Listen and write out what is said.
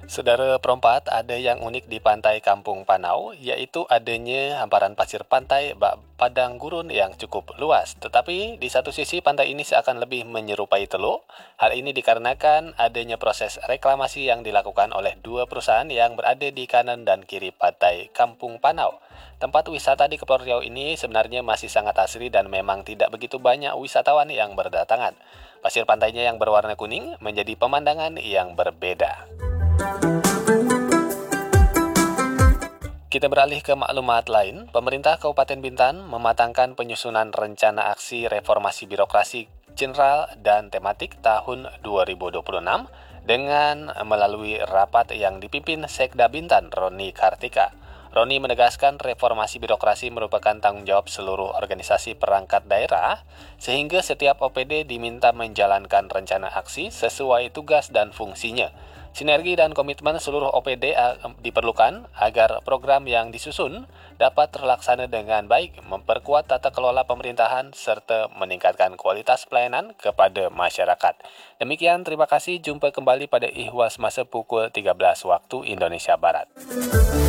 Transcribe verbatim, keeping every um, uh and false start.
Saudara perempat, ada yang unik di pantai Kampung Panau, yaitu adanya hamparan pasir pantai bak padang gurun yang cukup luas. Tetapi di satu sisi pantai ini seakan lebih menyerupai Teluk. Hal ini dikarenakan adanya proses reklamasi yang dilakukan oleh dua perusahaan yang berada di kanan dan kiri pantai Kampung Panau. Tempat wisata di Kepulauan Riau ini sebenarnya masih sangat asri dan memang tidak begitu banyak wisatawan yang berdatangan. Pasir pantainya yang berwarna kuning menjadi pemandangan yang berbeda. Kita beralih ke maklumat lain. Pemerintah Kabupaten Bintan mematangkan penyusunan rencana aksi reformasi birokrasi general dan tematik tahun dua ribu dua puluh enam dengan melalui rapat yang dipimpin Sekda Bintan, Roni Kartika. Roni menegaskan reformasi birokrasi merupakan tanggung jawab seluruh organisasi perangkat daerah, sehingga setiap O P D diminta menjalankan rencana aksi sesuai tugas dan fungsinya. Sinergi dan komitmen seluruh O P D diperlukan agar program yang disusun dapat terlaksana dengan baik, memperkuat tata kelola pemerintahan, serta meningkatkan kualitas pelayanan kepada masyarakat. Demikian, terima kasih. Jumpa kembali pada Ihwas Masa pukul tiga belas waktu Indonesia Barat.